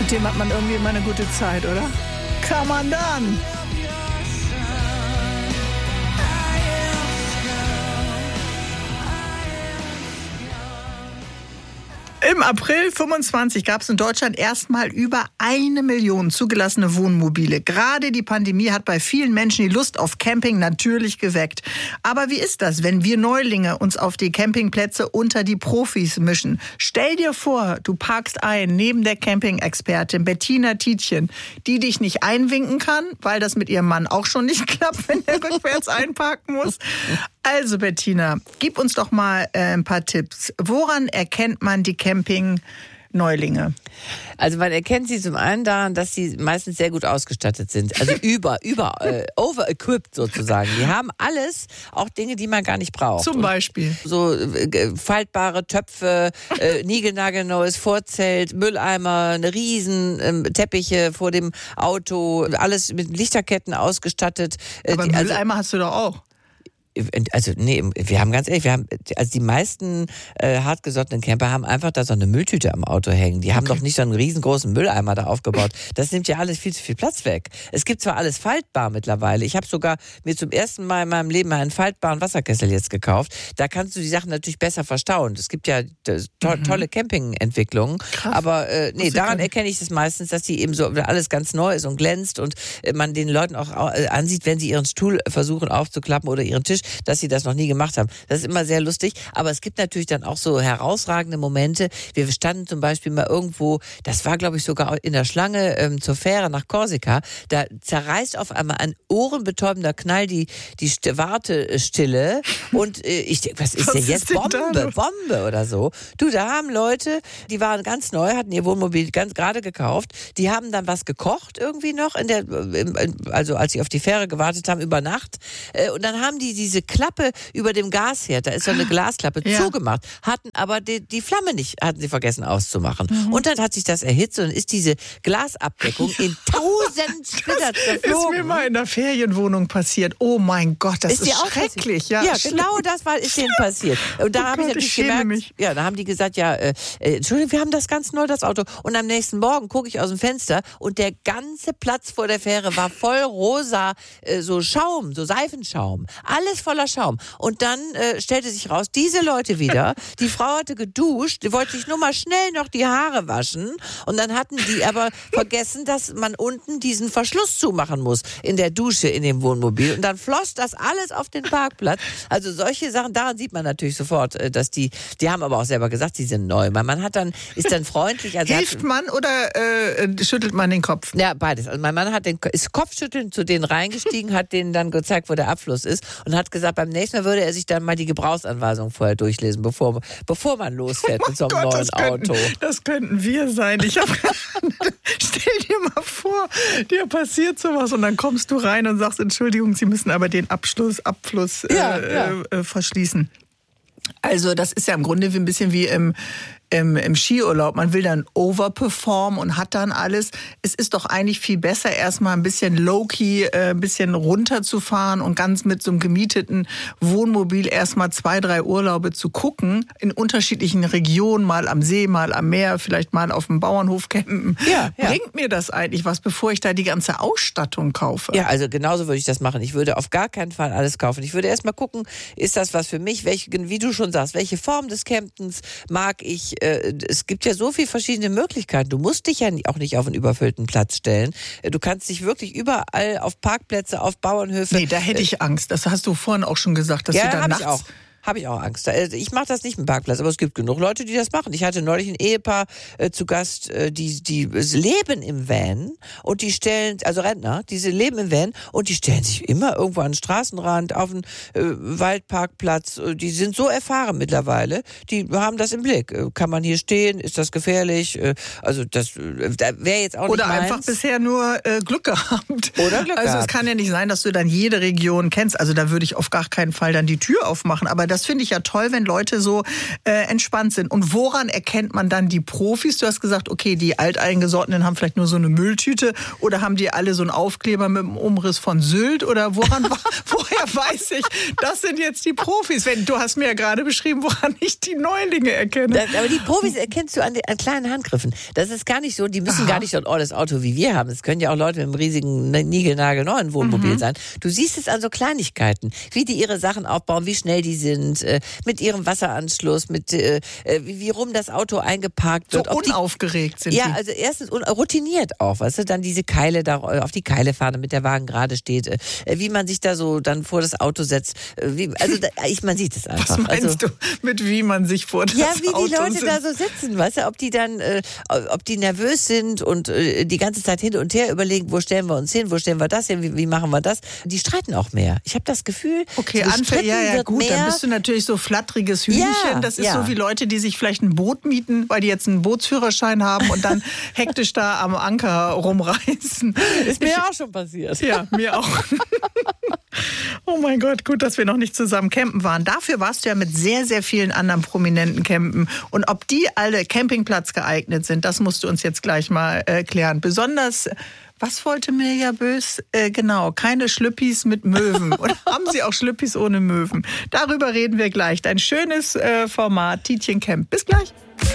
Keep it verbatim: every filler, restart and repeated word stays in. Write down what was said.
Mit dem hat man irgendwie immer eine gute Zeit, oder? Kann man dann. Im April fünfundzwanzig gab es in Deutschland erstmal über eine Million zugelassene Wohnmobile. Gerade die Pandemie hat bei vielen Menschen die Lust auf Camping natürlich geweckt. Aber wie ist das, wenn wir Neulinge uns auf die Campingplätze unter die Profis mischen? Stell dir vor, du parkst ein neben der Camping-Expertin Bettina Tietjen, die dich nicht einwinken kann, weil das mit ihrem Mann auch schon nicht klappt, wenn er rückwärts einparken muss. Also Bettina, gib uns doch mal äh, ein paar Tipps. Woran erkennt man die Camping-Neulinge? Also man erkennt sie zum einen daran, dass sie meistens sehr gut ausgestattet sind. Also über, über, äh, over-equipped sozusagen. Die haben alles, auch Dinge, die man gar nicht braucht. Zum Beispiel? Und so äh, faltbare Töpfe, äh, niegelnagelneues Vorzelt, Mülleimer, eine riesen äh, Teppiche vor dem Auto, alles mit Lichterketten ausgestattet. Äh, Aber die, Mülleimer also, hast du doch auch. Also nee, wir haben ganz ehrlich, wir haben also die meisten äh, hartgesottenen Camper haben einfach da so eine Mülltüte am Auto hängen. Die haben okay. doch nicht so einen riesengroßen Mülleimer da aufgebaut. Das nimmt ja alles viel zu viel Platz weg. Es gibt zwar alles faltbar mittlerweile. Ich habe sogar mir zum ersten Mal in meinem Leben einen faltbaren Wasserkessel jetzt gekauft. Da kannst du die Sachen natürlich besser verstauen. Es gibt ja to- mhm. tolle Campingentwicklungen. Krass. Aber äh, nee, daran erkenne ich es meistens, dass die eben so alles ganz neu ist und glänzt und äh, man den Leuten auch äh, ansieht, wenn sie ihren Stuhl versuchen aufzuklappen oder ihren Tisch, dass sie das noch nie gemacht haben. Das ist immer sehr lustig, aber es gibt natürlich dann auch so herausragende Momente. Wir standen zum Beispiel mal irgendwo, das war glaube ich sogar in der Schlange ähm, zur Fähre nach Korsika, da zerreißt auf einmal ein ohrenbetäubender Knall die, die St- Wartestille und äh, ich denke, was ist was denn jetzt? Ist Bombe, Bombe oder so. Du, da haben Leute, die waren ganz neu, hatten ihr Wohnmobil ganz gerade gekauft, die haben dann was gekocht irgendwie noch, in der, also als sie auf die Fähre gewartet haben, über Nacht äh, und dann haben die diese diese Klappe über dem Gasherd, da ist so eine Glasklappe ja. zugemacht, hatten aber die, die Flamme nicht, hatten sie vergessen auszumachen. Mhm. Und dann hat sich das erhitzt und dann ist diese Glasabdeckung in tausend Splitter zerflogen. Ist mir mal in der Ferienwohnung passiert. Oh mein Gott, das ist, ist schrecklich. Ja, ja genau das war, ist denen passiert. Und da oh habe ich natürlich ich gemerkt, mich. ja, da haben die gesagt, ja, äh, Entschuldigung, wir haben das ganz neu, das Auto. Und am nächsten Morgen gucke ich aus dem Fenster und der ganze Platz vor der Fähre war voll rosa, äh, so Schaum, so Seifenschaum. Alles voller Schaum. Und dann äh, stellte sich raus, diese Leute wieder, die Frau hatte geduscht, die wollte sich nur mal schnell noch die Haare waschen und dann hatten die aber vergessen, dass man unten diesen Verschluss zumachen muss in der Dusche in dem Wohnmobil und dann floss das alles auf den Parkplatz. Also solche Sachen, daran sieht man natürlich sofort, dass die, die haben aber auch selber gesagt, sie sind neu. Man hat dann, ist dann freundlich. Also Hilft hat, man oder äh, schüttelt man den Kopf? Ja, beides. Also mein Mann hat den, ist Kopfschütteln zu denen reingestiegen, hat denen dann gezeigt, wo der Abfluss ist und hat gesagt, beim nächsten Mal würde er sich dann mal die Gebrauchsanweisung vorher durchlesen, bevor, bevor man losfährt oh mit so einem Gott, neuen das könnten, Auto. Das könnten wir sein. Ich hab, stell dir mal vor, dir passiert sowas und dann kommst du rein und sagst, Entschuldigung, Sie müssen aber den Abschluss, Abfluss ja, äh, ja. Äh, verschließen. Also das ist ja im Grunde wie ein bisschen wie im Im, im Skiurlaub. Man will dann overperformen und hat dann alles. Es ist doch eigentlich viel besser, erstmal ein bisschen low-key, äh, ein bisschen runterzufahren und ganz mit so einem gemieteten Wohnmobil erstmal zwei, drei Urlaube zu gucken. In unterschiedlichen Regionen, mal am See, mal am Meer, vielleicht mal auf dem Bauernhof campen. Ja, ja. Bringt mir das eigentlich was, bevor ich da die ganze Ausstattung kaufe? Ja, also genauso würde ich das machen. Ich würde auf gar keinen Fall alles kaufen. Ich würde erstmal gucken, ist das was für mich? Welche, wie du schon sagst, welche Form des Campens mag ich? Es gibt ja so viele verschiedene Möglichkeiten. Du musst dich ja auch nicht auf einen überfüllten Platz stellen. Du kannst dich wirklich überall auf Parkplätze, auf Bauernhöfe... Nee, da hätte ich Angst. Das hast du vorhin auch schon gesagt, dass ja, du da hab nachts... Ich auch. Habe ich auch Angst. Ich mache das nicht mit dem Parkplatz, aber es gibt genug Leute, die das machen. Ich hatte neulich ein Ehepaar äh, zu Gast, äh, die, die leben im Van und die stellen, also Rentner, die leben im Van und die stellen sich immer irgendwo an den Straßenrand, auf den äh, Waldparkplatz. Die sind so erfahren mittlerweile, die haben das im Blick. Kann man hier stehen? Ist das gefährlich? Äh, also das äh, wäre jetzt auch Oder nicht meins. einfach bisher nur äh, Glück gehabt. Oder Glück Also gehabt. es kann ja nicht sein, dass du dann jede Region kennst. Also da würde ich auf gar keinen Fall dann die Tür aufmachen. Aber das finde ich ja toll, wenn Leute so äh, entspannt sind. Und woran erkennt man dann die Profis? Du hast gesagt, okay, die Alteingesottenen haben vielleicht nur so eine Mülltüte oder haben die alle so einen Aufkleber mit dem Umriss von Sylt? Oder woran, woher weiß ich, das sind jetzt die Profis? Wenn, du hast mir ja gerade beschrieben, woran ich die Neulinge erkenne. Das, aber die Profis erkennst du an, den, an kleinen Handgriffen. Das ist gar nicht so, die müssen Aha. gar nicht so ein olles Auto wie wir haben. Es können ja auch Leute mit einem riesigen, niegelnagelneuen Wohnmobil mhm. sein. Du siehst es an so Kleinigkeiten, wie die ihre Sachen aufbauen, wie schnell die sind, äh, mit ihrem Wasseranschluss, mit äh, wie, wie rum das Auto eingeparkt wird. So unaufgeregt die, sind ja, die. Ja, also erstens routiniert auch, weißt du, dann diese Keile da auf die Keile fahren, damit der Wagen gerade steht, äh, wie man sich da so dann vor das Auto setzt. Äh, wie, also da, ich, man sieht es einfach. Was meinst also, du mit wie man sich vor das Auto Ja, wie Auto die Leute sind? da so sitzen, weißt du, ob die dann, äh, ob die nervös sind und äh, die ganze Zeit hin und her überlegen, wo stellen wir uns hin, wo stellen wir das hin, wie, wie machen wir das? Die streiten auch mehr. Ich habe das Gefühl, okay, Anfälle, ja, ja, gut, mehr. Dann bist du natürlich so flatteriges Hühnchen. Ja, das ist ja. so wie Leute, die sich vielleicht ein Boot mieten, weil die jetzt einen Bootsführerschein haben und dann hektisch da am Anker rumreißen. Ist mir ich, auch schon passiert. Ja, mir auch. Oh mein Gott, gut, dass wir noch nicht zusammen campen waren. Dafür warst du ja mit sehr, sehr vielen anderen Prominenten campen. Und ob die alle Campingplatz geeignet sind, das musst du uns jetzt gleich mal erklären. Besonders, was wollte Mirja Bös? Äh, genau, keine Schlüppis mit Möwen. Oder haben sie auch Schlüppis ohne Möwen? Darüber reden wir gleich. Ein schönes äh, Format, Tietjen Camp. Bis gleich.